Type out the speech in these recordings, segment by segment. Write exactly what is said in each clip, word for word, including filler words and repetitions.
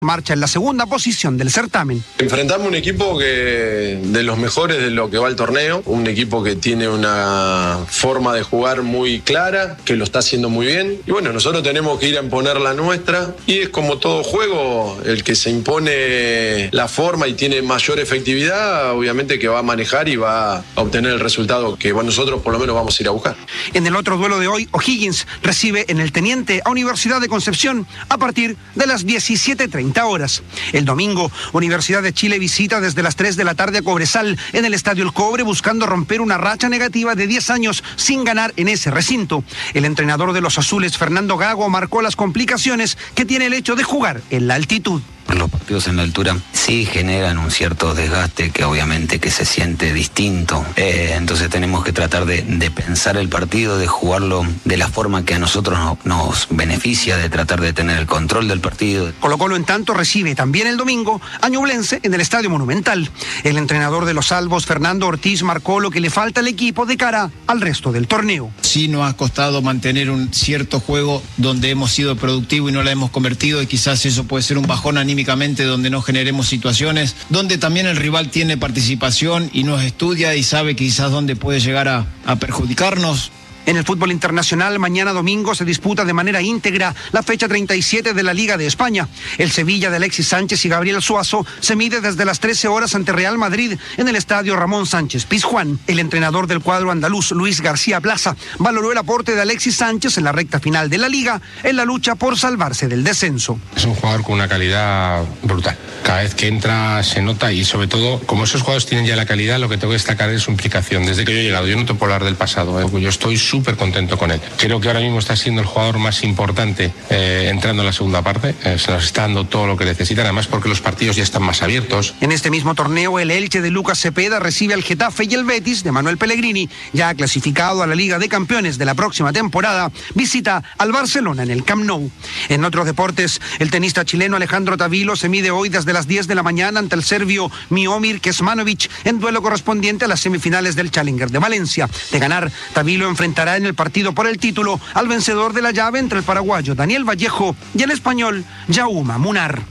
Marcha en la segunda posición del certamen. Enfrentamos un equipo que de los mejores de lo que va el torneo, un equipo que tiene una forma de jugar muy clara, que lo está haciendo muy bien. Y bueno, nosotros tenemos que ir a imponer la nuestra. Y es como todo juego, el que se impone la forma y tiene mayor efectividad, obviamente que va a manejar y va a obtener el resultado que nosotros por lo menos vamos a ir a buscar. En el otro duelo de hoy, O'Higgins recibe en el Teniente a Universidad de Concepción a partir de las diecisiete treinta horas. El domingo, Universidad de Chile visita desde las tres de la tarde a Cobresal en el Estadio El Cobre, buscando romper una racha negativa de diez años sin ganar en ese recinto. El entrenador de los azules, Fernando Gago, marcó las complicaciones que tiene el hecho de jugar en la altitud. Los partidos en la altura sí generan un cierto desgaste que obviamente que se siente distinto. Eh, entonces tenemos que tratar de, de pensar el partido, de jugarlo de la forma que a nosotros no, nos beneficia, de tratar de tener el control del partido. Colo-Colo, en tanto, recibe también el domingo a Ñublense en el Estadio Monumental. El entrenador de los Salvos, Fernando Ortiz, marcó lo que le falta al equipo de cara al resto del torneo. Sí nos ha costado mantener un cierto juego donde hemos sido productivos y no la hemos convertido, y quizás eso puede ser un bajón anímico, donde no generemos situaciones, donde también el rival tiene participación y nos estudia y sabe quizás dónde puede llegar a, a perjudicarnos. En el fútbol internacional, mañana domingo se disputa de manera íntegra la fecha treinta y siete de la Liga de España. El Sevilla de Alexis Sánchez y Gabriel Suazo se mide desde las trece horas ante Real Madrid en el estadio Ramón Sánchez Pizjuán. El entrenador del cuadro andaluz, Luis García Plaza, valoró el aporte de Alexis Sánchez en la recta final de la Liga en la lucha por salvarse del descenso. Es un jugador con una calidad brutal. Cada vez que entra se nota, y sobre todo, como esos jugadores tienen ya la calidad, lo que tengo que destacar es su implicación. Desde que yo he llegado, yo no te puedo hablar del pasado, ¿eh? Yo estoy súper contento con él. Creo que ahora mismo está siendo el jugador más importante eh, entrando en la segunda parte. Eh, se nos está dando todo lo que necesitan, además porque los partidos ya están más abiertos. En este mismo torneo, el Elche de Lucas Cepeda recibe al Getafe, y el Betis de Manuel Pellegrini, ya clasificado a la Liga de Campeones de la próxima temporada, visita al Barcelona en el Camp Nou. En otros deportes, el tenista chileno Alejandro Tavilo se mide hoy desde las diez de la mañana ante el serbio Miomir Kecmanovic en duelo correspondiente a las semifinales del Challenger de Valencia. De ganar, Tavilo enfrentará en el partido por el título al vencedor de la llave entre el paraguayo Daniel Vallejo y el español Jaume Munar.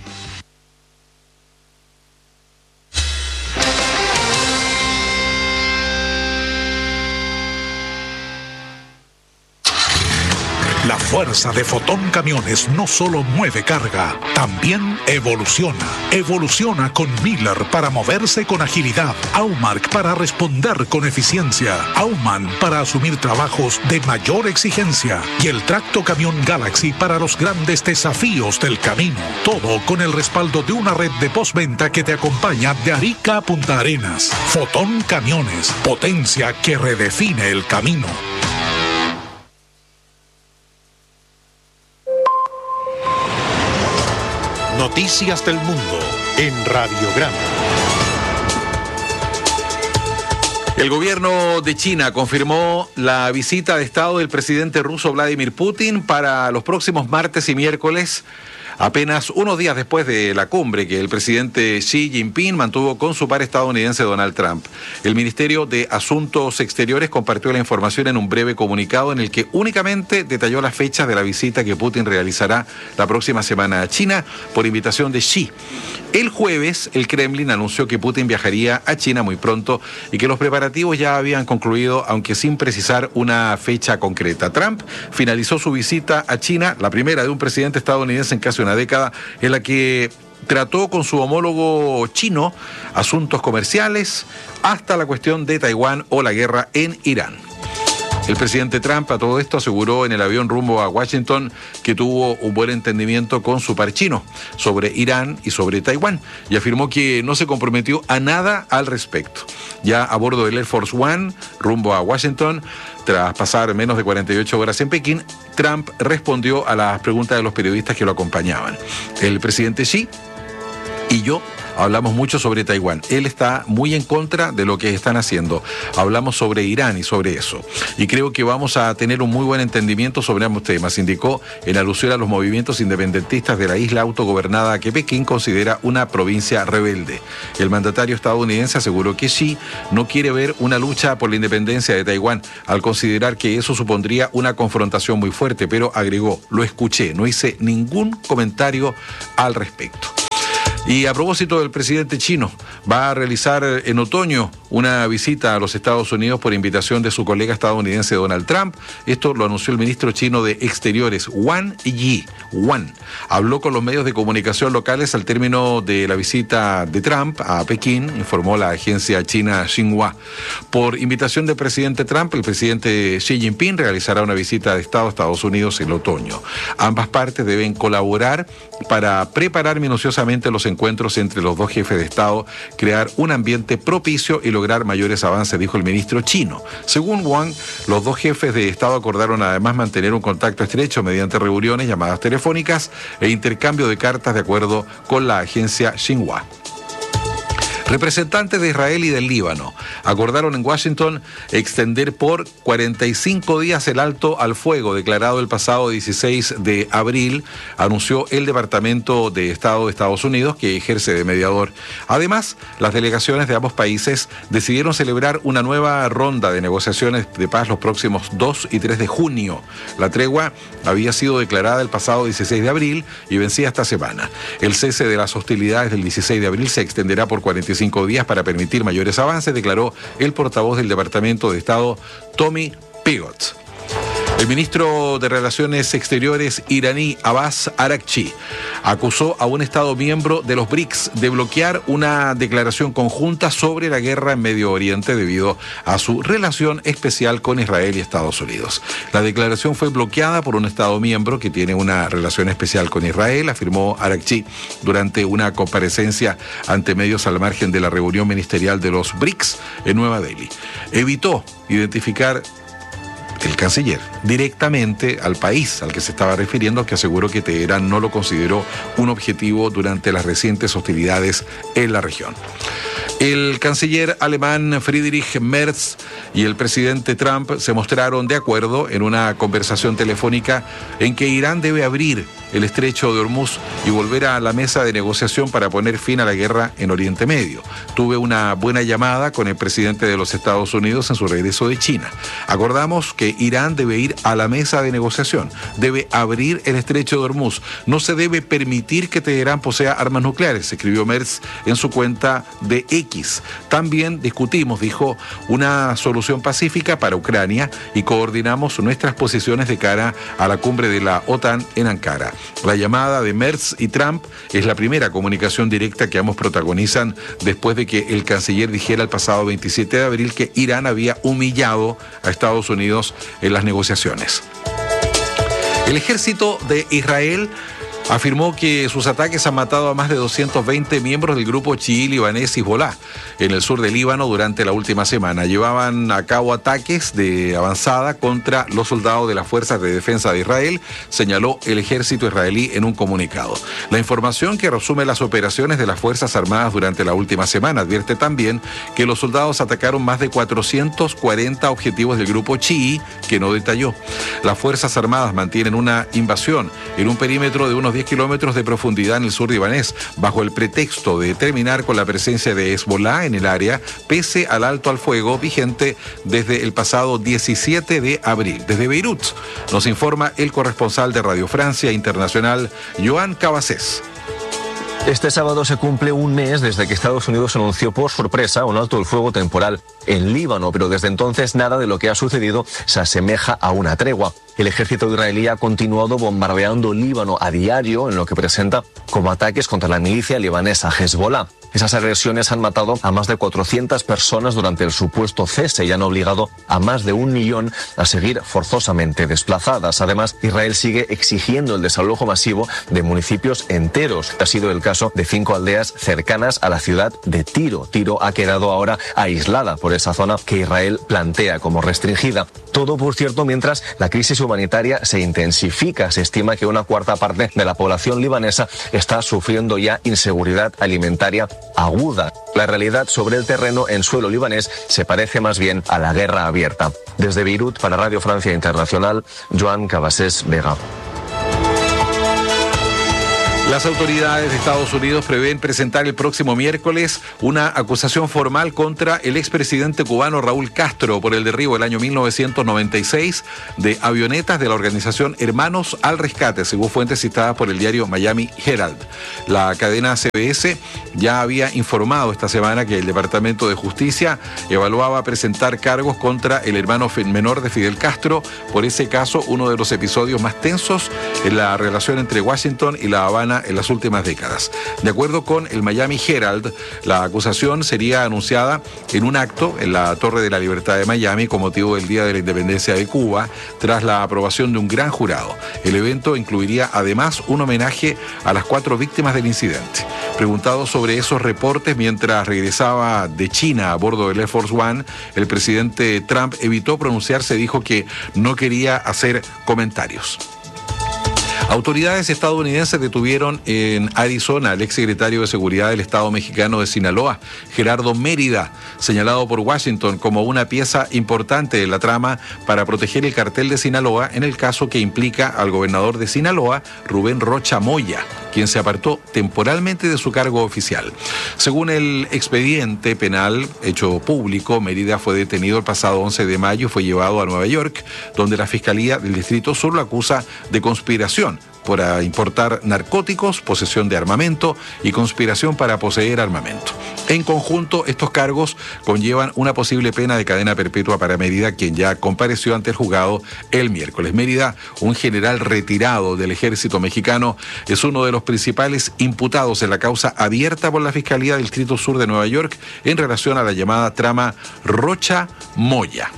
La fuerza de Fotón Camiones no solo mueve carga, también evoluciona. Evoluciona con Miller para moverse con agilidad, Aumark para responder con eficiencia, Auman para asumir trabajos de mayor exigencia y el Tracto Camión Galaxy para los grandes desafíos del camino. Todo con el respaldo de una red de postventa que te acompaña de Arica a Punta Arenas. Fotón Camiones, potencia que redefine el camino. Noticias del Mundo en Radiograma. El gobierno de China confirmó la visita de Estado del presidente ruso Vladimir Putin para los próximos martes y miércoles, apenas unos días después de la cumbre que el presidente Xi Jinping mantuvo con su par estadounidense Donald Trump. El Ministerio de Asuntos Exteriores compartió la información en un breve comunicado en el que únicamente detalló las fechas de la visita que Putin realizará la próxima semana a China por invitación de Xi. El jueves, el Kremlin anunció que Putin viajaría a China muy pronto y que los preparativos ya habían concluido, aunque sin precisar una fecha concreta. Trump finalizó su visita a China, la primera de un presidente estadounidense en casi una década, en la que trató con su homólogo chino asuntos comerciales hasta la cuestión de Taiwán o la guerra en Irán. El presidente Trump a todo esto aseguró en el avión rumbo a Washington que tuvo un buen entendimiento con su par chino sobre Irán y sobre Taiwán, y afirmó que no se comprometió a nada al respecto. Ya a bordo del Air Force One rumbo a Washington, tras pasar menos de cuarenta y ocho horas en Pekín, Trump respondió a las preguntas de los periodistas que lo acompañaban. El presidente Xi y yo hablamos mucho sobre Taiwán. Él está muy en contra de lo que están haciendo. Hablamos sobre Irán y sobre eso. Y creo que vamos a tener un muy buen entendimiento sobre ambos temas, indicó en alusión a los movimientos independentistas de la isla autogobernada que Pekín considera una provincia rebelde. El mandatario estadounidense aseguró que Xi no quiere ver una lucha por la independencia de Taiwán, al considerar que eso supondría una confrontación muy fuerte, pero agregó: lo escuché, no hice ningún comentario al respecto. Y a propósito del presidente chino, va a realizar en otoño una visita a los Estados Unidos por invitación de su colega estadounidense Donald Trump. Esto lo anunció el ministro chino de Exteriores, Wang Yi. Wang habló con los medios de comunicación locales al término de la visita de Trump a Pekín, informó la agencia china Xinhua. Por invitación del presidente Trump, el presidente Xi Jinping realizará una visita de Estado a Estados Unidos en el otoño. Ambas partes deben colaborar para preparar minuciosamente los encuentros entre los dos jefes de Estado, crear un ambiente propicio y lograr mayores avances, dijo el ministro chino. Según Wang, los dos jefes de Estado acordaron además mantener un contacto estrecho mediante reuniones, llamadas telefónicas e intercambio de cartas, de acuerdo con la agencia Xinhua. Representantes de Israel y del Líbano acordaron en Washington extender por cuarenta y cinco días el alto al fuego declarado el pasado dieciséis de abril, anunció el Departamento de Estado de Estados Unidos, que ejerce de mediador. Además, las delegaciones de ambos países decidieron celebrar una nueva ronda de negociaciones de paz los próximos dos y tres de junio. La tregua había sido declarada el pasado dieciséis de abril y vencía esta semana. El cese de las hostilidades del dieciséis de abril se extenderá por cuarenta y cinco días para permitir mayores avances, declaró el portavoz del Departamento de Estado, Tommy Pigott. El ministro de Relaciones Exteriores iraní, Abbas Araghchi, acusó a un Estado miembro de los B R I C S de bloquear una declaración conjunta sobre la guerra en Medio Oriente debido a su relación especial con Israel y Estados Unidos. La declaración fue bloqueada por un Estado miembro que tiene una relación especial con Israel, afirmó Araghchi durante una comparecencia ante medios al margen de la reunión ministerial de los B R I C S en Nueva Delhi. Evitó identificar el canciller directamente al país al que se estaba refiriendo, que aseguró que Teherán no lo consideró un objetivo durante las recientes hostilidades en la región. El canciller alemán Friedrich Merz y el presidente Trump se mostraron de acuerdo en una conversación telefónica en que Irán debe abrir el estrecho de Hormuz y volver a la mesa de negociación para poner fin a la guerra en Oriente Medio. Tuve una buena llamada con el presidente de los Estados Unidos en su regreso de China. Acordamos que Irán debe ir a la mesa de negociación, debe abrir el estrecho de Hormuz. No se debe permitir que Teherán posea armas nucleares, escribió Merz en su cuenta de X. También discutimos, dijo, una solución pacífica para Ucrania y coordinamos nuestras posiciones de cara a la cumbre de la OTAN en Ankara. La llamada de Merz y Trump es la primera comunicación directa que ambos protagonizan después de que el canciller dijera el pasado veintisiete de abril que Irán había humillado a Estados Unidos en las negociaciones. El ejército de Israel afirmó que sus ataques han matado a más de doscientos veinte miembros del grupo chií libanés Hezbollah en el sur del Líbano durante la última semana. Llevaban a cabo ataques de avanzada contra los soldados de las Fuerzas de Defensa de Israel, señaló el ejército israelí en un comunicado. La información, que resume las operaciones de las Fuerzas Armadas durante la última semana, advierte también que los soldados atacaron más de cuatrocientos cuarenta objetivos del grupo chií, que no detalló. Las Fuerzas Armadas mantienen una invasión en un perímetro de unos diez kilómetros de profundidad en el sur libanés, bajo el pretexto de terminar con la presencia de Hezbollah en el área, pese al alto al fuego vigente desde el pasado diecisiete de abril. Desde Beirut nos informa el corresponsal de Radio Francia Internacional, Joan Cabasés. Este sábado se cumple un mes desde que Estados Unidos anunció por sorpresa un alto el fuego temporal en Líbano, pero desde entonces nada de lo que ha sucedido se asemeja a una tregua. El ejército israelí ha continuado bombardeando Líbano a diario en lo que presenta como ataques contra la milicia libanesa Hezbollah. Esas agresiones han matado a más de cuatrocientas personas durante el supuesto cese y han obligado a más de un millón a seguir forzosamente desplazadas. Además, Israel sigue exigiendo el desalojo masivo de municipios enteros. Ha sido el caso de cinco aldeas cercanas a la ciudad de Tiro. Tiro ha quedado ahora aislada por esa zona que Israel plantea como restringida. Todo, por cierto, mientras la crisis humanitaria se intensifica. Se estima que una cuarta parte de la población libanesa está sufriendo ya inseguridad alimentaria aguda. La realidad sobre el terreno en suelo libanés se parece más bien a la guerra abierta. Desde Beirut, para Radio Francia Internacional, Joan Cabasés Vega. Las autoridades de Estados Unidos prevén presentar el próximo miércoles una acusación formal contra el expresidente cubano Raúl Castro por el derribo del año mil novecientos noventa y seis de avionetas de la organización Hermanos al Rescate, según fuentes citadas por el diario Miami Herald. La cadena C B S ya había informado esta semana que el Departamento de Justicia evaluaba presentar cargos contra el hermano menor de Fidel Castro por ese caso, uno de los episodios más tensos en la relación entre Washington y La Habana en las últimas décadas. De acuerdo con el Miami Herald, la acusación sería anunciada en un acto en la Torre de la Libertad de Miami con motivo del Día de la Independencia de Cuba, tras la aprobación de un gran jurado. El evento incluiría además un homenaje a las cuatro víctimas del incidente. Preguntado sobre esos reportes mientras regresaba de China a bordo del Air Force One, el presidente Trump evitó pronunciarse, dijo que no quería hacer comentarios. Autoridades estadounidenses detuvieron en Arizona al exsecretario de Seguridad del Estado mexicano de Sinaloa, Gerardo Mérida, señalado por Washington como una pieza importante de la trama para proteger el cartel de Sinaloa en el caso que implica al gobernador de Sinaloa, Rubén Rocha Moya, quien se apartó temporalmente de su cargo oficial. Según el expediente penal hecho público, Mérida fue detenido el pasado once de mayo y fue llevado a Nueva York, donde la Fiscalía del Distrito Sur lo acusa de conspiración por importar narcóticos, posesión de armamento y conspiración para poseer armamento. En conjunto, estos cargos conllevan una posible pena de cadena perpetua para Mérida, quien ya compareció ante el juzgado el miércoles. Mérida, un general retirado del ejército mexicano, es uno de los principales imputados en la causa abierta por la Fiscalía del Distrito Sur de Nueva York en relación a la llamada trama Rocha Moya.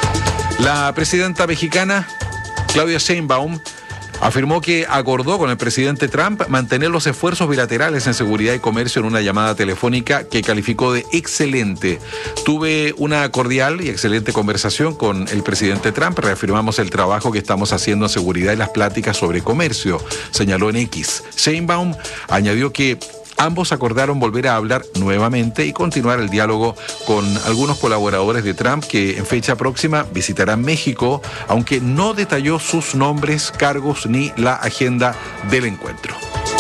La presidenta mexicana, Claudia Sheinbaum, afirmó que acordó con el presidente Trump mantener los esfuerzos bilaterales en seguridad y comercio en una llamada telefónica que calificó de excelente. Tuve una cordial y excelente conversación con el presidente Trump. Reafirmamos el trabajo que estamos haciendo en seguridad y las pláticas sobre comercio, señaló en X. Sheinbaum añadió que ambos acordaron volver a hablar nuevamente y continuar el diálogo con algunos colaboradores de Trump que en fecha próxima visitarán México, aunque no detalló sus nombres, cargos ni la agenda del encuentro.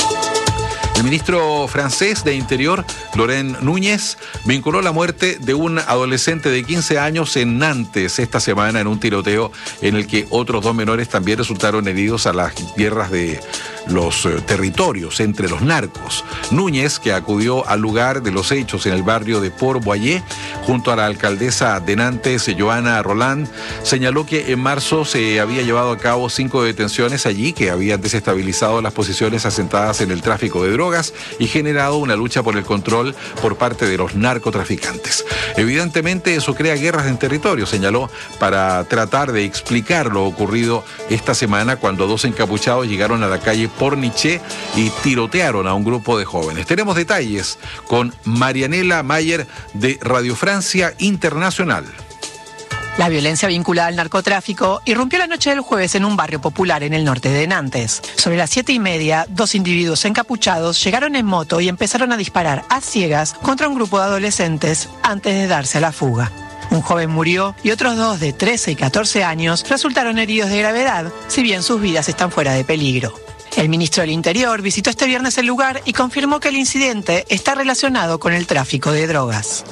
El ministro francés de Interior, Laurent Núñez, vinculó la muerte de un adolescente de quince años en Nantes esta semana en un tiroteo en el que otros dos menores también resultaron heridos a las guerras de los eh, territorios entre los narcos. Núñez, que acudió al lugar de los hechos en el barrio de Port-Boyer, junto a la alcaldesa de Nantes, Joana Roland, señaló que en marzo se había llevado a cabo cinco detenciones allí que habían desestabilizado las posiciones asentadas en el tráfico de drogas y generado una lucha por el control por parte de los narcotraficantes. Evidentemente eso crea guerras en territorio, señaló, para tratar de explicar lo ocurrido esta semana cuando dos encapuchados llegaron a la calle Pornichet y tirotearon a un grupo de jóvenes. Tenemos detalles con Marianela Mayer de Radio Francia Internacional. La violencia vinculada al narcotráfico irrumpió la noche del jueves en un barrio popular en el norte de Nantes. Sobre las siete y media, dos individuos encapuchados llegaron en moto y empezaron a disparar a ciegas contra un grupo de adolescentes antes de darse a la fuga. Un joven murió y otros dos de trece y catorce años resultaron heridos de gravedad, si bien sus vidas están fuera de peligro. El ministro del Interior visitó este viernes el lugar y confirmó que el incidente está relacionado con el tráfico de drogas.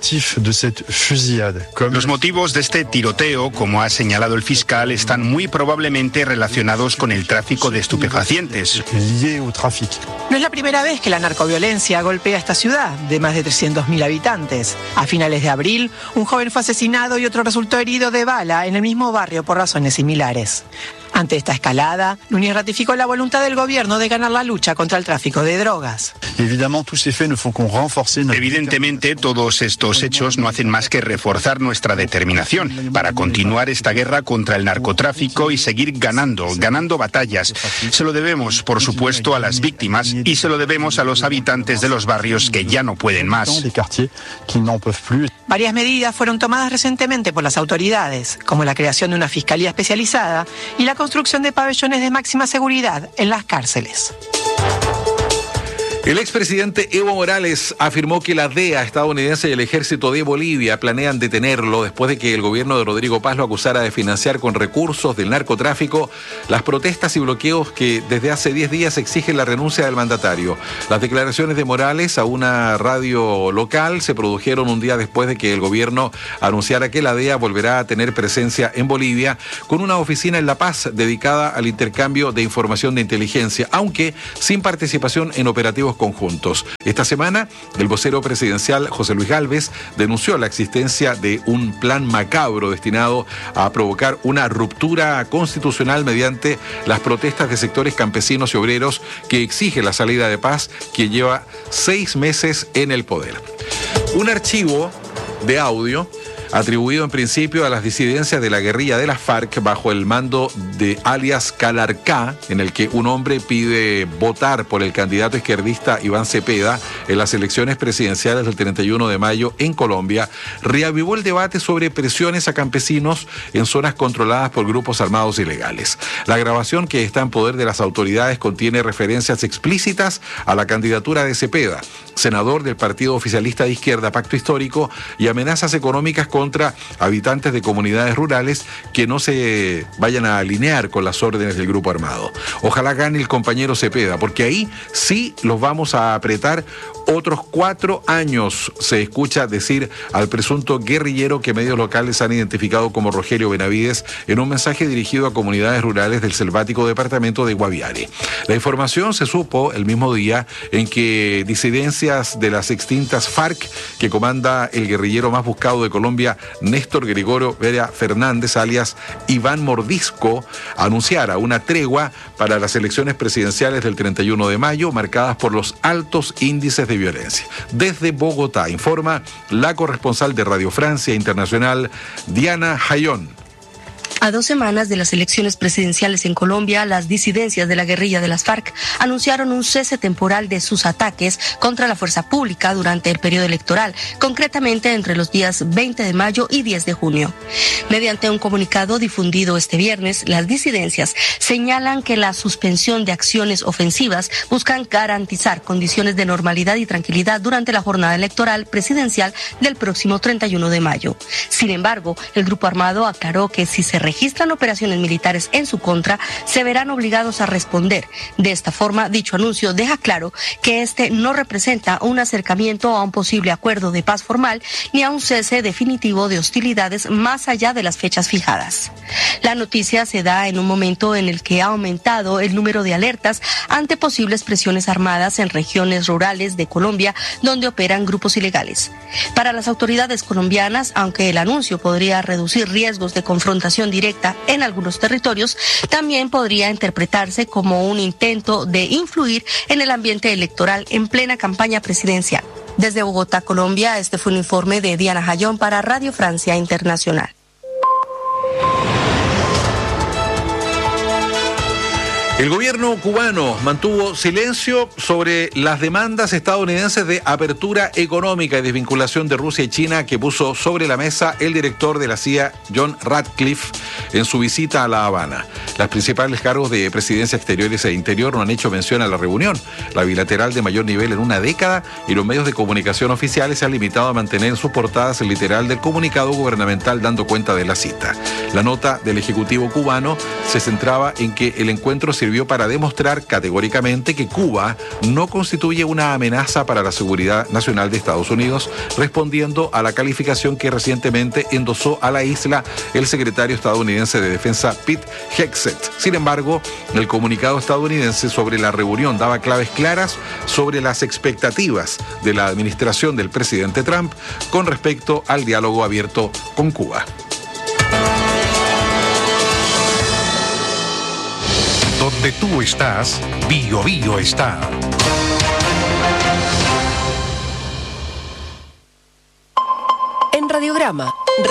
Los motivos de este tiroteo, como ha señalado el fiscal, están muy probablemente relacionados con el tráfico de estupefacientes. No es la primera vez que la narcoviolencia golpea esta ciudad, de más de trescientos mil habitantes. A finales de abril, un joven fue asesinado y otro resultó herido de bala en el mismo barrio por razones similares. Ante esta escalada, Núñez ratificó la voluntad del gobierno de ganar la lucha contra el tráfico de drogas. Evidentemente, todos estos hechos no hacen más que reforzar nuestra determinación para continuar esta guerra contra el narcotráfico y seguir ganando, ganando batallas. Se lo debemos, por supuesto, a las víctimas y se lo debemos a los habitantes de los barrios que ya no pueden más. Varias medidas fueron tomadas recientemente por las autoridades, como la creación de una fiscalía especializada y la construcción de pabellones de máxima seguridad en las cárceles. El expresidente Evo Morales afirmó que la D E A estadounidense y el ejército de Bolivia planean detenerlo después de que el gobierno de Rodrigo Paz lo acusara de financiar con recursos del narcotráfico las protestas y bloqueos que desde hace diez días exigen la renuncia del mandatario. Las declaraciones de Morales a una radio local se produjeron un día después de que el gobierno anunciara que la D E A volverá a tener presencia en Bolivia con una oficina en La Paz dedicada al intercambio de información de inteligencia, aunque sin participación en operativos conjuntos. Esta semana, el vocero presidencial José Luis Gálvez denunció la existencia de un plan macabro destinado a provocar una ruptura constitucional mediante las protestas de sectores campesinos y obreros que exige la salida de Paz, que lleva seis meses en el poder. Un archivo de audio atribuido en principio a las disidencias de la guerrilla de las FARC bajo el mando de alias Calarcá, en el que un hombre pide votar por el candidato izquierdista Iván Cepeda en las elecciones presidenciales del treinta y uno de mayo en Colombia, reavivó el debate sobre presiones a campesinos en zonas controladas por grupos armados ilegales. La grabación, que está en poder de las autoridades, contiene referencias explícitas a la candidatura de Cepeda, senador del partido oficialista de izquierda Pacto Histórico, y amenazas económicas contra habitantes de comunidades rurales que no se vayan a alinear con las órdenes del grupo armado. Ojalá gane el compañero Cepeda, porque ahí sí los vamos a apretar otros cuatro años, se escucha decir al presunto guerrillero que medios locales han identificado como Rogelio Benavides en un mensaje dirigido a comunidades rurales del selvático departamento de Guaviare. La información se supo el mismo día en que disidencias de las extintas FARC, que comanda el guerrillero más buscado de Colombia, Néstor Gregorio Vera Fernández, alias Iván Mordisco, anunciara una tregua para las elecciones presidenciales del treinta y uno de mayo, marcadas por los altos índices de violencia. Desde Bogotá informa la corresponsal de Radio Francia Internacional, Diana Jayón. A dos semanas de las elecciones presidenciales en Colombia, las disidencias de la guerrilla de las FARC anunciaron un cese temporal de sus ataques contra la fuerza pública durante el periodo electoral, concretamente entre los días veinte de mayo y diez de junio. Mediante un comunicado difundido este viernes, las disidencias señalan que la suspensión de acciones ofensivas buscan garantizar condiciones de normalidad y tranquilidad durante la jornada electoral presidencial del próximo treinta y uno de mayo. Sin embargo, el grupo armado aclaró que si se registran operaciones militares en su contra, se verán obligados a responder. De esta forma, dicho anuncio deja claro que este no representa un acercamiento a un posible acuerdo de paz formal ni a un cese definitivo de hostilidades más allá de las fechas fijadas. La noticia se da en un momento en el que ha aumentado el número de alertas ante posibles presiones armadas en regiones rurales de Colombia donde operan grupos ilegales. Para las autoridades colombianas, aunque el anuncio podría reducir riesgos de confrontación directa en algunos territorios, también podría interpretarse como un intento de influir en el ambiente electoral en plena campaña presidencial. Desde Bogotá, Colombia, este fue un informe de Diana Jayón para Radio Francia Internacional. El gobierno cubano mantuvo silencio sobre las demandas estadounidenses de apertura económica y desvinculación de Rusia y China que puso sobre la mesa el director de la C I A, John Ratcliffe, en su visita a La Habana. Los principales cargos de presidencia exteriores e interior no han hecho mención a la reunión, la bilateral de mayor nivel en una década, y los medios de comunicación oficiales se han limitado a mantener en sus portadas el literal del comunicado gubernamental dando cuenta de la cita. La nota del Ejecutivo cubano se centraba en que el encuentro sirvió para demostrar categóricamente que Cuba no constituye una amenaza para la seguridad nacional de Estados Unidos, respondiendo a la calificación que recientemente endosó a la isla el secretario estadounidense de Defensa Pete Hegseth. Sin embargo, el comunicado estadounidense sobre la reunión daba claves claras sobre las expectativas de la administración del presidente Trump con respecto al diálogo abierto con Cuba. Donde tú estás, Bio Bio está. En Radiograma,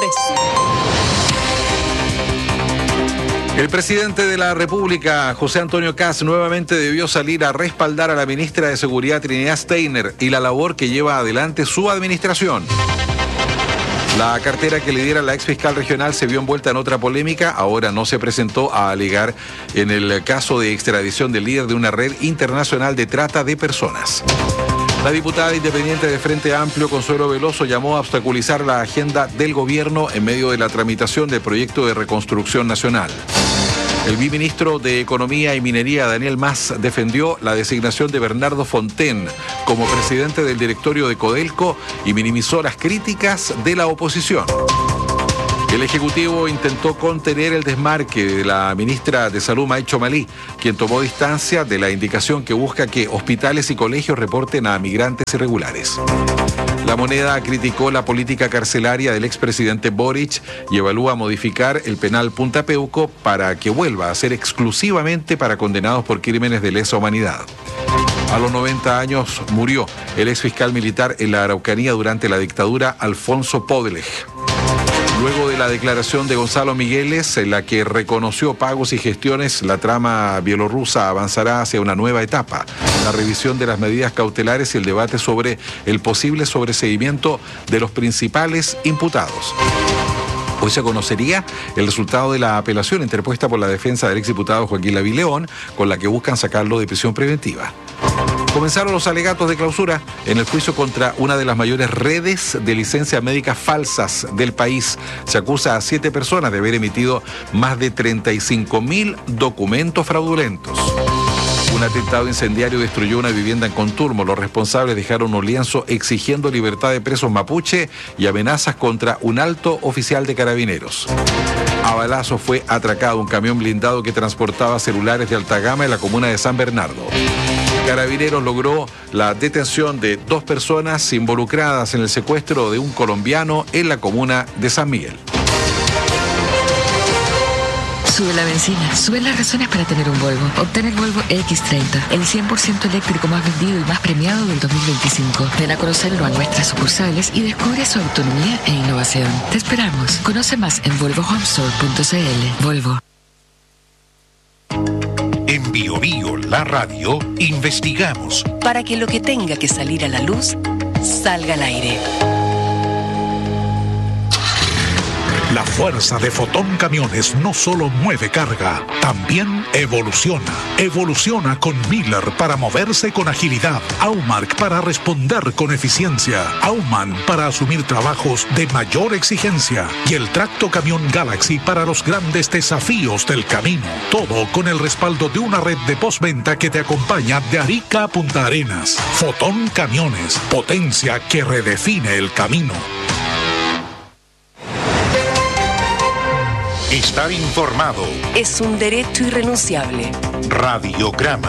el presidente de la República, José Antonio Kast, nuevamente debió salir a respaldar a la ministra de Seguridad, Trinidad Steiner, y la labor que lleva adelante su administración. La cartera que lidera la ex fiscal regional se vio envuelta en otra polémica. Ahora no se presentó a alegar en el caso de extradición del líder de una red internacional de trata de personas. La diputada independiente de Frente Amplio, Consuelo Veloso, llamó a obstaculizar la agenda del gobierno en medio de la tramitación del proyecto de reconstrucción nacional. El viceministro de Economía y Minería, Daniel Mas, defendió la designación de Bernardo Fonten como presidente del directorio de Codelco y minimizó las críticas de la oposición. El Ejecutivo intentó contener el desmarque de la ministra de Salud, May Chomalí, quien tomó distancia de la indicación que busca que hospitales y colegios reporten a migrantes irregulares. La Moneda criticó la política carcelaria del expresidente Boric y evalúa modificar el penal Punta Peuco para que vuelva a ser exclusivamente para condenados por crímenes de lesa humanidad. A los noventa años murió el exfiscal militar en la Araucanía durante la dictadura, Alfonso Podlej. Luego de la declaración de Gonzalo Migueles, en la que reconoció pagos y gestiones, la trama bielorrusa avanzará hacia una nueva etapa, la revisión de las medidas cautelares y el debate sobre el posible sobreseimiento de los principales imputados. Hoy se conocería el resultado de la apelación interpuesta por la defensa del exdiputado Joaquín Lavín-León, con la que buscan sacarlo de prisión preventiva. Comenzaron los alegatos de clausura en el juicio contra una de las mayores redes de licencias médicas falsas del país. Se acusa a siete personas de haber emitido más de treinta y cinco mil documentos fraudulentos. Un atentado incendiario destruyó una vivienda en Conturmo. Los responsables dejaron un lienzo exigiendo libertad de presos mapuche y amenazas contra un alto oficial de carabineros. A balazos fue atracado un camión blindado que transportaba celulares de alta gama en la comuna de San Bernardo. Carabineros logró la detención de dos personas involucradas en el secuestro de un colombiano en la comuna de San Miguel. Sube la benzina, sube las razones para tener un Volvo. Obtén el Volvo equis treinta, el cien por ciento eléctrico más vendido y más premiado del dos mil veinticinco. Ven a conocerlo a nuestras sucursales y descubre su autonomía e innovación. Te esperamos. Conoce más en volvo home store punto c l. Volvo. En Bio Bio, la radio, investigamos para que lo que tenga que salir a la luz salga al aire. La fuerza de Fotón Camiones no solo mueve carga, también evoluciona. Evoluciona con Miller para moverse con agilidad, Aumark para responder con eficiencia, Auman para asumir trabajos de mayor exigencia y el tracto camión Galaxy para los grandes desafíos del camino. Todo con el respaldo de una red de postventa que te acompaña de Arica a Punta Arenas. Fotón Camiones, potencia que redefine el camino. Estar informado es un derecho irrenunciable. Radiograma.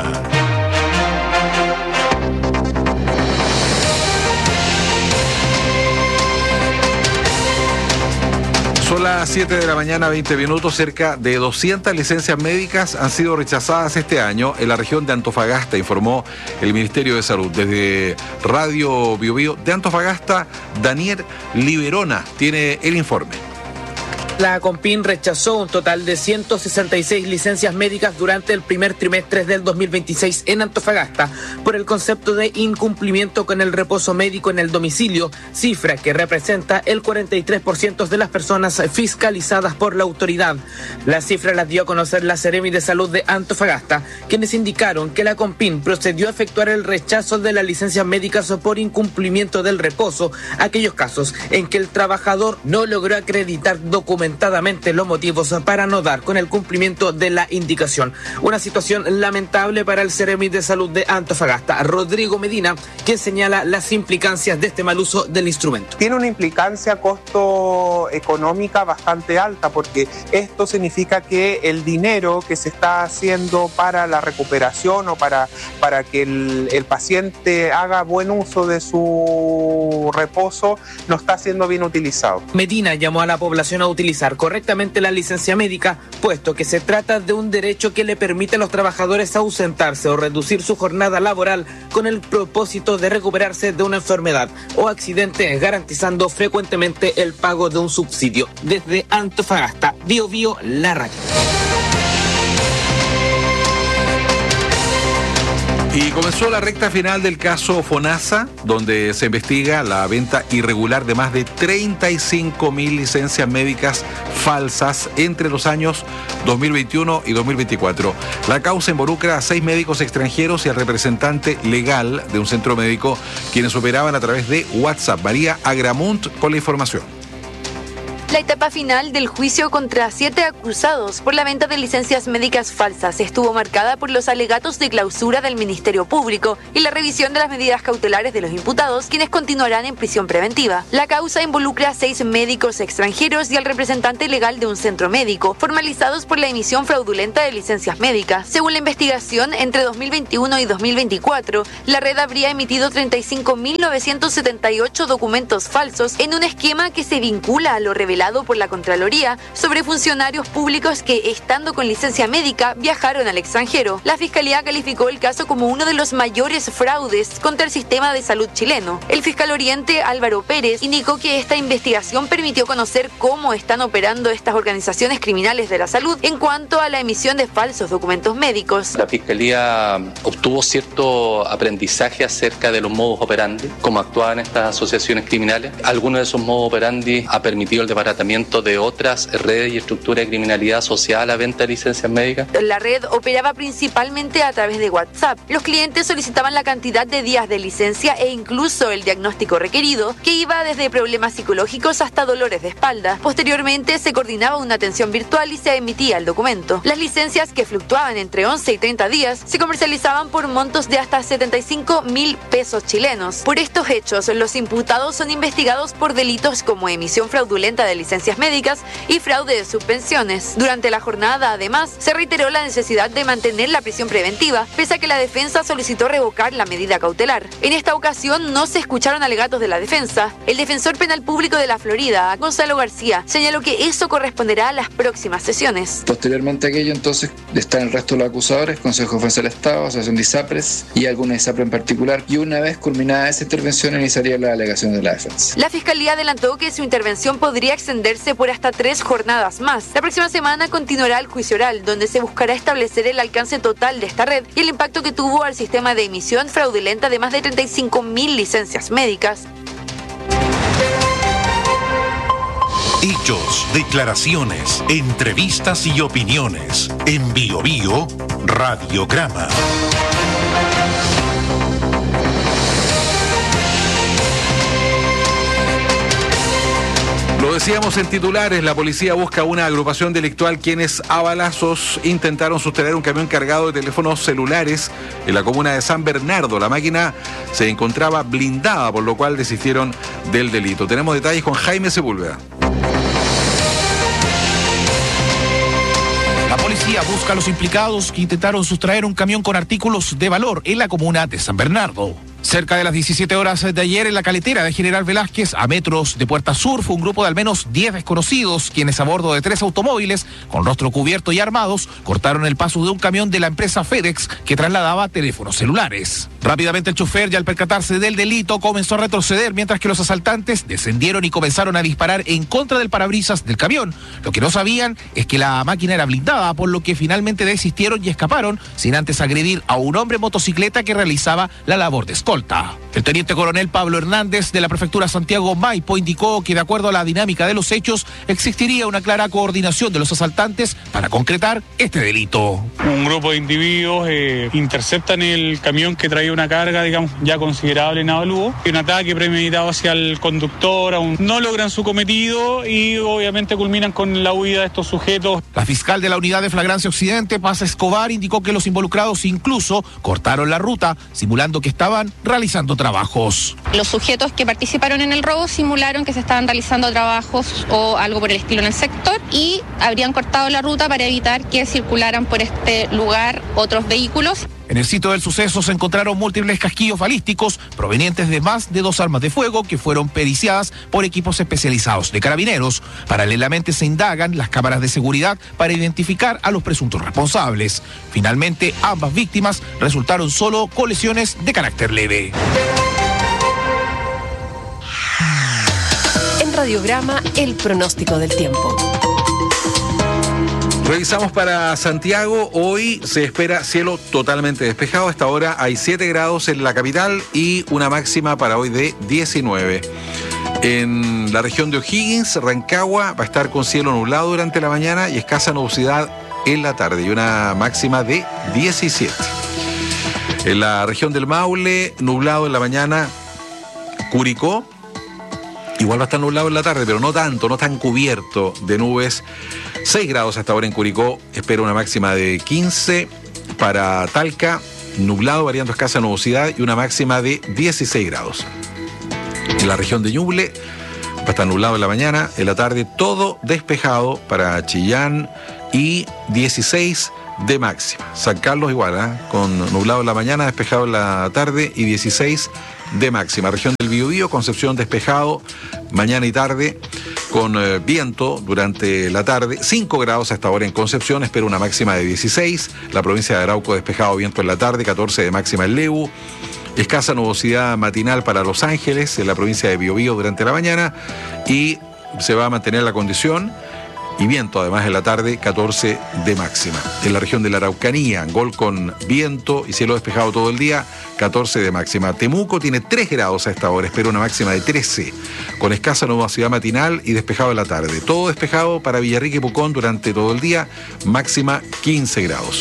Son las siete de la mañana, veinte minutos. Cerca de doscientas licencias médicas han sido rechazadas este año en la región de Antofagasta, informó el Ministerio de Salud. Desde Radio Bio Bio de Antofagasta, Daniel Liberona tiene el informe. La CONPIN rechazó un total de ciento sesenta y seis licencias médicas durante el primer trimestre del dos mil veintiséis en Antofagasta por el concepto de incumplimiento con el reposo médico en el domicilio, cifra que representa el cuarenta y tres por ciento de las personas fiscalizadas por la autoridad. La cifra las dio a conocer la Seremi de Salud de Antofagasta, quienes indicaron que la CONPIN procedió a efectuar el rechazo de las licencias médicas por incumplimiento del reposo, aquellos casos en que el trabajador no logró acreditar documentos los motivos para no dar con el cumplimiento de la indicación. Una situación lamentable para el Seremi de Salud de Antofagasta, Rodrigo Medina, quien señala las implicancias de este mal uso del instrumento. Tiene una implicancia costo económica bastante alta, porque esto significa que el dinero que se está haciendo para la recuperación o para, para que el, el paciente haga buen uso de su reposo no está siendo bien utilizado. Medina llamó a la población a utilizar correctamente la licencia médica, puesto que se trata de un derecho que le permite a los trabajadores ausentarse o reducir su jornada laboral con el propósito de recuperarse de una enfermedad o accidente, garantizando frecuentemente el pago de un subsidio. Desde Antofagasta, Bio Bio, la radio. Y comenzó la recta final del caso FONASA, donde se investiga la venta irregular de más de treinta y cinco mil licencias médicas falsas entre los años dos mil veintiuno y dos mil veinticuatro. La causa involucra a seis médicos extranjeros y al representante legal de un centro médico, quienes operaban a través de WhatsApp. María Agramunt con la información. La etapa final del juicio contra siete acusados por la venta de licencias médicas falsas estuvo marcada por los alegatos de clausura del Ministerio Público y la revisión de las medidas cautelares de los imputados, quienes continuarán en prisión preventiva. La causa involucra a seis médicos extranjeros y al representante legal de un centro médico, formalizados por la emisión fraudulenta de licencias médicas. Según la investigación, entre dos mil veintiuno y dos mil veinticuatro, la red habría emitido treinta y cinco mil novecientos setenta y ocho documentos falsos en un esquema que se vincula a lo revelado por la Contraloría sobre funcionarios públicos que, estando con licencia médica, viajaron al extranjero. La Fiscalía calificó el caso como uno de los mayores fraudes contra el sistema de salud chileno. El fiscal oriente, Álvaro Pérez, indicó que esta investigación permitió conocer cómo están operando estas organizaciones criminales de la salud en cuanto a la emisión de falsos documentos médicos. La Fiscalía obtuvo cierto aprendizaje acerca de los modus operandi, cómo actuaban estas asociaciones criminales. Algunos de esos modus operandi ha permitido el departamento de otras redes y estructuras de criminalidad asociada a la venta de licencias médicas. La red operaba principalmente a través de WhatsApp. Los clientes solicitaban la cantidad de días de licencia e incluso el diagnóstico requerido, que iba desde problemas psicológicos hasta dolores de espalda. Posteriormente se coordinaba una atención virtual y se emitía el documento. Las licencias, que fluctuaban entre once y treinta días, se comercializaban por montos de hasta setenta y cinco mil pesos chilenos. Por estos hechos, los imputados son investigados por delitos como emisión fraudulenta de licencias médicas y fraude de subvenciones. Durante la jornada, además, se reiteró la necesidad de mantener la prisión preventiva, pese a que la defensa solicitó revocar la medida cautelar. En esta ocasión no se escucharon alegatos de la defensa. El defensor penal público de la Florida, Gonzalo García, señaló que eso corresponderá a las próximas sesiones. Posteriormente a aquello, entonces, están el resto de los acusadores, Consejo de Defensa del Estado, Asociación de ISAPRES y alguna ISAPRE en particular, y una vez culminada esa intervención iniciaría la alegación de la defensa. La Fiscalía adelantó que su intervención podría extenderse por hasta tres jornadas más. La próxima semana continuará el juicio oral, donde se buscará establecer el alcance total de esta red y el impacto que tuvo al sistema de emisión fraudulenta de más de treinta y cinco mil licencias médicas. Hechos, declaraciones, entrevistas y opiniones. En Bio Bio, Radiograma. Lo decíamos en titulares, la policía busca una agrupación delictual quienes a balazos intentaron sostener un camión cargado de teléfonos celulares en la comuna de San Bernardo. La máquina se encontraba blindada, por lo cual desistieron del delito. Tenemos detalles con Jaime Sepúlveda. La policía busca a los implicados que intentaron sustraer un camión con artículos de valor en la comuna de San Bernardo. Cerca de las diecisiete horas de ayer, en la caletera de General Velázquez, a metros de Puerta Sur, fue un grupo de al menos diez desconocidos, quienes a bordo de tres automóviles, con rostro cubierto y armados, cortaron el paso de un camión de la empresa FedEx que trasladaba teléfonos celulares. Rápidamente el chofer, ya al percatarse del delito, comenzó a retroceder, mientras que los asaltantes descendieron y comenzaron a disparar en contra del parabrisas del camión. Lo que no sabían es que la máquina era blindada, por lo que finalmente desistieron y escaparon, sin antes agredir a un hombre en motocicleta que realizaba la labor de escolta. El teniente coronel Pablo Hernández de la prefectura Santiago Maipo indicó que, de acuerdo a la dinámica de los hechos, existiría una clara coordinación de los asaltantes para concretar este delito. Un grupo de individuos eh, interceptan el camión que traía una carga, digamos, ya considerable en Avalúo, y un ataque premeditado hacia el conductor. Aún no logran su cometido y obviamente culminan con la huida de estos sujetos. La fiscal de la Unidad de Flagrancia Occidente, Paz Escobar, indicó que los involucrados incluso cortaron la ruta, simulando que estaban realizando trabajos. Los sujetos que participaron en el robo simularon que se estaban realizando trabajos o algo por el estilo en el sector y habrían cortado la ruta para evitar que circularan por este lugar otros vehículos. En el sitio del suceso se encontraron múltiples casquillos balísticos provenientes de más de dos armas de fuego que fueron periciadas por equipos especializados de carabineros. Paralelamente se indagan las cámaras de seguridad para identificar a los presuntos responsables. Finalmente, ambas víctimas resultaron solo con lesiones de carácter leve. En Radiograma, el pronóstico del tiempo. Revisamos para Santiago. Hoy se espera cielo totalmente despejado. Hasta ahora hay siete grados en la capital y una máxima para hoy de diecinueve. En la región de O'Higgins, Rancagua, va a estar con cielo nublado durante la mañana y escasa nubosidad en la tarde y una máxima de diecisiete. En la región del Maule, nublado en la mañana. Curicó, igual va a estar nublado en la tarde, pero no tanto, no tan cubierto de nubes. seis grados hasta ahora en Curicó, espero una máxima de quince. Para Talca, nublado, variando escasa nubosidad y una máxima de dieciséis grados. En la región de Ñuble va a estar nublado en la mañana, en la tarde todo despejado para Chillán y dieciséis de máxima. San Carlos igual, ¿eh? Con nublado en la mañana, despejado en la tarde y dieciséis de máxima. Región del Biobío, Concepción despejado mañana y tarde con eh, viento durante la tarde, cinco grados hasta ahora en Concepción, espero una máxima de dieciséis. La provincia de Arauco despejado, viento en la tarde, catorce de máxima en Lebu. Escasa nubosidad matinal para Los Ángeles, en la provincia de Biobío durante la mañana, y se va a mantener la condición y viento además en la tarde, catorce de máxima. En la región de la Araucanía, Angol con viento y cielo despejado todo el día, catorce de máxima. Temuco tiene tres grados a esta hora, espero una máxima de trece, con escasa nubosidad matinal y despejado en la tarde. Todo despejado para Villarrica y Pucón durante todo el día, máxima quince grados.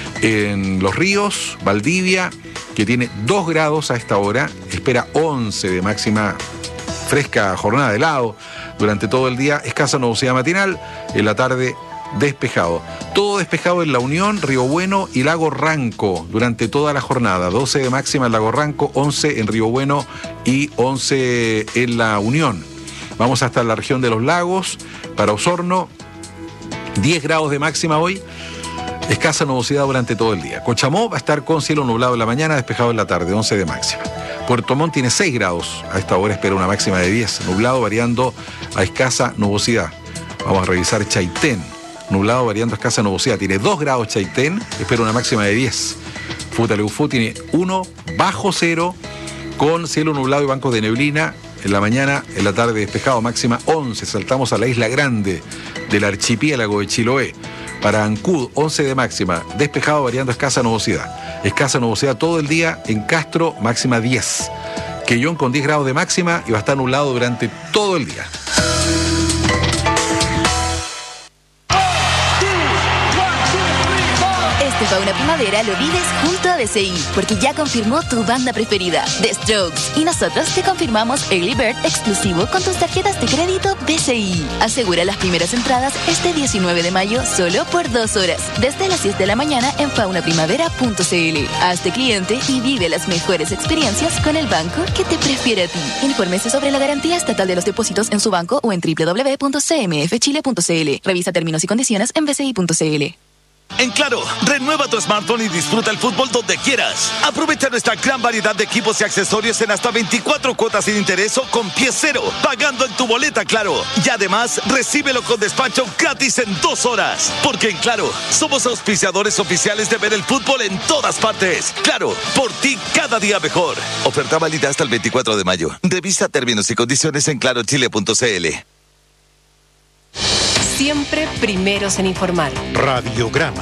En Los Ríos, Valdivia, que tiene dos grados a esta hora, espera once de máxima, fresca jornada de helado durante todo el día, escasa nubosidad matinal, en la tarde despejado. Todo despejado en La Unión, Río Bueno y Lago Ranco durante toda la jornada, doce de máxima en Lago Ranco, once en Río Bueno y once en La Unión. Vamos hasta la región de los lagos, para Osorno, diez grados de máxima hoy, escasa nubosidad durante todo el día. Cochamó va a estar con cielo nublado en la mañana, despejado en la tarde, once de máxima. Puerto Montt tiene seis grados, a esta hora espera una máxima de diez, nublado variando a escasa nubosidad. Vamos a revisar Chaitén, nublado variando a escasa nubosidad, tiene dos grados Chaitén, espera una máxima de diez. Futaleufú tiene uno, bajo cero, con cielo nublado y bancos de neblina, en la mañana, en la tarde despejado, máxima once. Saltamos a la Isla Grande del archipiélago de Chiloé. Para Ancud, once de máxima, despejado variando escasa nubosidad. Escasa nubosidad todo el día en Castro, máxima diez. Quellón con diez grados de máxima y va a estar nublado durante todo el día. Este Fauna Primavera lo vives junto a B C I, porque ya confirmó tu banda preferida, The Strokes. Y nosotros te confirmamos Early Bird exclusivo con tus tarjetas de crédito B C I. Asegura las primeras entradas este diecinueve de mayo solo por dos horas, desde las diez de la mañana en fauna primavera punto c l. Hazte cliente y vive las mejores experiencias con el banco que te prefiere a ti. Infórmese sobre la garantía estatal de los depósitos en su banco o en doble u doble u doble u punto c m f chile punto c l. Revisa términos y condiciones en b c i punto c l. En Claro, renueva tu smartphone y disfruta el fútbol donde quieras. Aprovecha nuestra gran variedad de equipos y accesorios en hasta veinticuatro cuotas sin interés o con pie cero, pagando en tu boleta Claro. Y además, recíbelo con despacho gratis en dos horas. Porque en Claro, somos auspiciadores oficiales de ver el fútbol en todas partes. Claro, por ti cada día mejor. Oferta válida hasta el veinticuatro de mayo. Revisa términos y condiciones en claro chile punto c l. Siempre primeros en informar. Radiograma.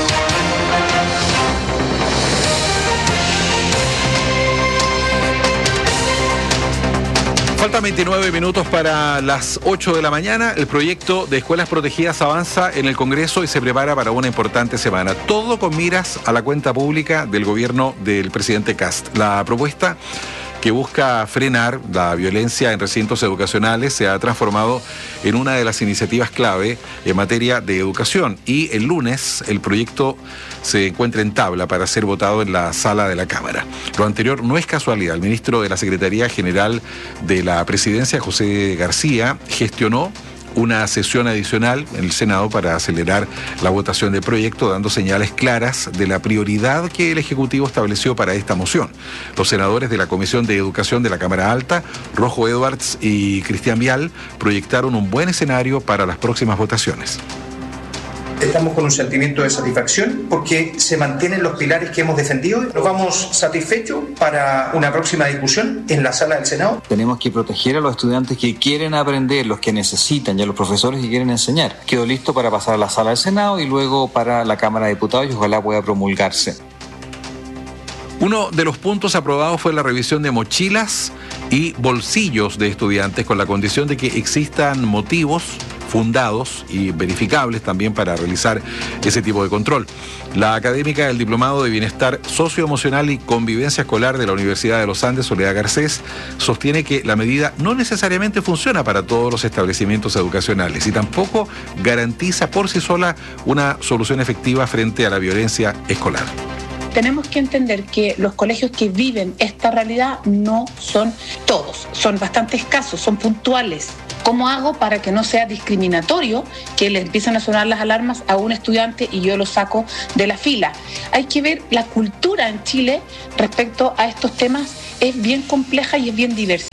Faltan veintinueve minutos para las ocho de la mañana. El proyecto de escuelas protegidas avanza en el Congreso y se prepara para una importante semana. Todo con miras a la cuenta pública del gobierno del presidente Kast. La propuesta, que busca frenar la violencia en recintos educacionales, se ha transformado en una de las iniciativas clave en materia de educación. Y el lunes el proyecto se encuentra en tabla para ser votado en la sala de la Cámara. Lo anterior no es casualidad. El ministro de la Secretaría General de la Presidencia, José García, gestionó una sesión adicional en el Senado para acelerar la votación del proyecto, dando señales claras de la prioridad que el Ejecutivo estableció para esta moción. Los senadores de la Comisión de Educación de la Cámara Alta, Rojo Edwards y Cristian Vial, proyectaron un buen escenario para las próximas votaciones. Estamos con un sentimiento de satisfacción porque se mantienen los pilares que hemos defendido. Nos vamos satisfechos para una próxima discusión en la sala del Senado. Tenemos que proteger a los estudiantes que quieren aprender, los que necesitan, y a los profesores que quieren enseñar. Quedo listo para pasar a la sala del Senado y luego para la Cámara de Diputados y ojalá pueda promulgarse. Uno de los puntos aprobados fue la revisión de mochilas y bolsillos de estudiantes con la condición de que existan motivos fundados y verificables también para realizar ese tipo de control. La académica del Diplomado de Bienestar Socioemocional y Convivencia Escolar de la Universidad de los Andes, Soledad Garcés, sostiene que la medida no necesariamente funciona para todos los establecimientos educacionales y tampoco garantiza por sí sola una solución efectiva frente a la violencia escolar. Tenemos que entender que los colegios que viven esta realidad no son todos, son bastante escasos, son puntuales. ¿Cómo hago para que no sea discriminatorio que le empiecen a sonar las alarmas a un estudiante y yo lo saco de la fila? Hay que ver la cultura en Chile respecto a estos temas, es bien compleja y es bien diversa.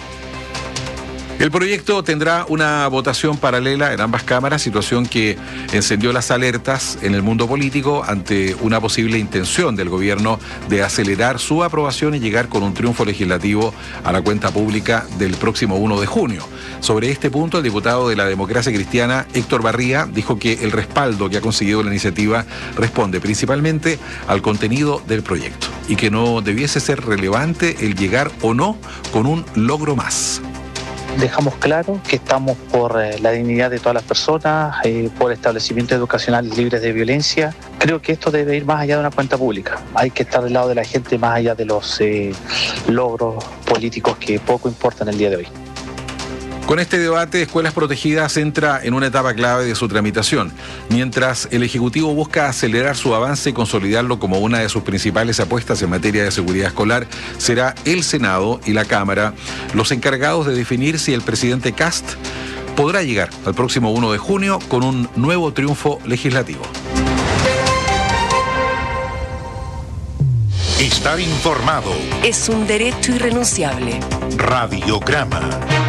El proyecto tendrá una votación paralela en ambas cámaras, situación que encendió las alertas en el mundo político ante una posible intención del gobierno de acelerar su aprobación y llegar con un triunfo legislativo a la cuenta pública del próximo primero de junio. Sobre este punto, el diputado de la Democracia Cristiana, Héctor Barría, dijo que el respaldo que ha conseguido la iniciativa responde principalmente al contenido del proyecto y que no debiese ser relevante el llegar o no con un logro más. Dejamos claro que estamos por eh, la dignidad de todas las personas, eh, por establecimientos educacionales libres de violencia. Creo que esto debe ir más allá de una cuenta pública. Hay que estar del lado de la gente más allá de los eh, logros políticos que poco importan el día de hoy. Con este debate, Escuelas Protegidas entra en una etapa clave de su tramitación. Mientras el Ejecutivo busca acelerar su avance y consolidarlo como una de sus principales apuestas en materia de seguridad escolar, será el Senado y la Cámara los encargados de definir si el presidente Kast podrá llegar al próximo primero de junio con un nuevo triunfo legislativo. Estar informado es un derecho irrenunciable. Radiograma.